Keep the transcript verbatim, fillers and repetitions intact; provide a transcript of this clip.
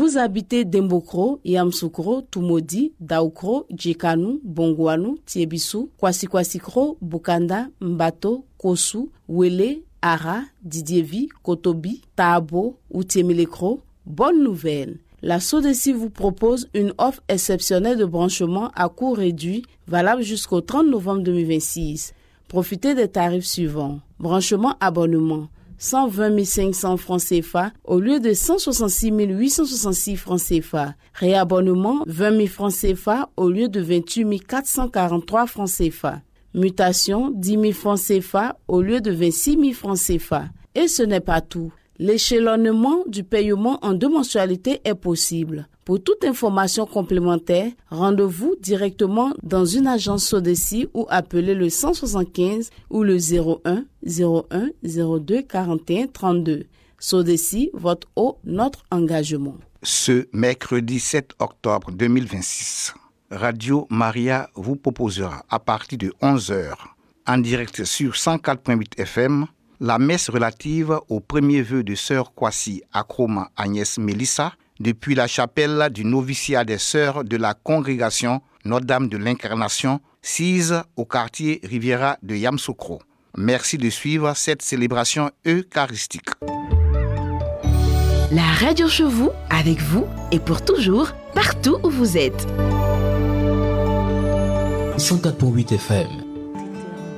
Vous habitez Dembokro, Yamsoukro, Tumodi, Daoukro, Djekanu, Bongouanou, Tiebisu, Kwasi-Kwasikro, Bukanda, Mbato, Kosu, Wele, Ara, Didievi, Kotobi, Taabo ou Tiemelekro. Bonne nouvelle! La SODECI vous propose une offre exceptionnelle de branchement à coût réduit valable jusqu'au trente novembre deux mille vingt-six. Profitez des tarifs suivants. Branchement abonnement cent vingt mille cinq cents francs C F A au lieu de cent soixante-six mille huit cent soixante-six francs C F A. Réabonnement vingt mille francs C F A au lieu de vingt-huit mille quatre cent quarante-trois francs C F A. Mutation dix mille francs C F A au lieu de vingt-six mille francs C F A. Et ce n'est pas tout. L'échelonnement du paiement en deux mensualités est possible. Pour toute information complémentaire, rendez-vous directement dans une agence SODECI ou appelez le cent soixante-quinze ou le zéro un zéro un zéro deux quarante et un trente-deux. SODECI, votre eau, notre engagement. Ce mercredi sept octobre deux mille vingt-six, Radio Maria vous proposera à partir de onze heures, en direct sur cent quatre virgule huit F M, la messe relative au premier vœu de sœur Kwasi Akroma Agnès Mélissa depuis la chapelle du noviciat des sœurs de la congrégation Notre-Dame de l'Incarnation, sise au quartier Riviera de Yamsoukro. Merci de suivre cette célébration eucharistique. La radio chez vous, avec vous et pour toujours, partout où vous êtes. cent quatre virgule huit F M